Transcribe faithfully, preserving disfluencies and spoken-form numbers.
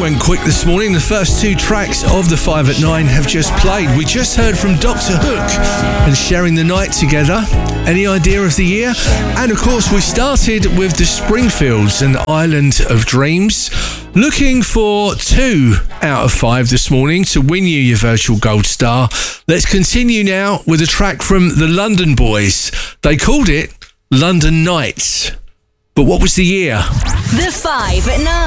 went quick this morning. The first two tracks of the five at nine have just played. We just heard from Doctor Hook and Sharing the Night Together. Any idea of the year? And of course, we started with the Springfields and Island of Dreams. Looking for two out of five this morning to win you your virtual gold star. Let's continue now with a track from the London Boys. They called it London Nights. But what was the year? The five at nine.